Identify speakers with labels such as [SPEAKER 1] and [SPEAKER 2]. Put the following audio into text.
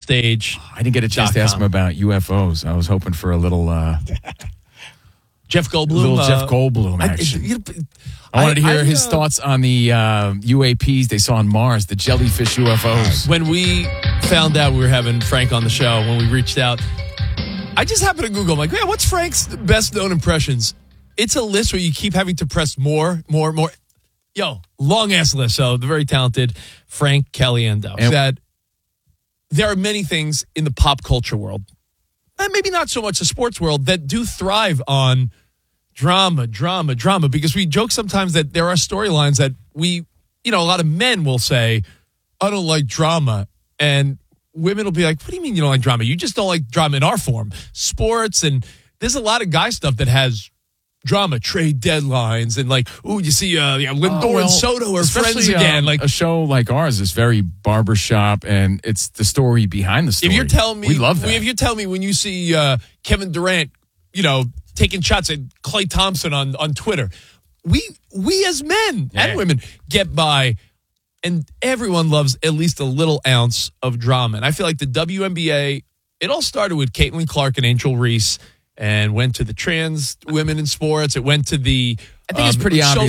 [SPEAKER 1] stage.
[SPEAKER 2] I didn't get a chance to ask him about UFOs. I was hoping for a little
[SPEAKER 1] Jeff Goldblum.
[SPEAKER 2] little Jeff Goldblum action. I wanted to hear his thoughts on the UAPs they saw on Mars, the jellyfish UFOs.
[SPEAKER 1] When we found out we were having Frank on the show, when we reached out, I just happened to Google. I'm like, man, what's Frank's best known impressions? It's a list where you keep having to press more. Yo, long ass list. So the very talented Frank Caliendo said there are many things in the pop culture world, and maybe not so much the sports world, that do thrive on drama, because we joke sometimes that there are storylines that a lot of men will say, I don't like drama. And women will be like, what do you mean you don't like drama? You just don't like drama in our form. Sports, and there's a lot of guy stuff that has drama, trade deadlines, and you see Lindor and Soto are friends again.
[SPEAKER 2] A show like ours is very barbershop, and it's the story behind the story.
[SPEAKER 1] If you're telling me,
[SPEAKER 2] we love that.
[SPEAKER 1] If you're telling me when you see Kevin Durant, taking shots at Klay Thompson on Twitter, we as men and women get by, and everyone loves at least a little ounce of drama. And I feel like the WNBA, it all started with Caitlin Clark and Angel Reese, and went to the trans women in sports. It went to the
[SPEAKER 2] I think it's pretty obvious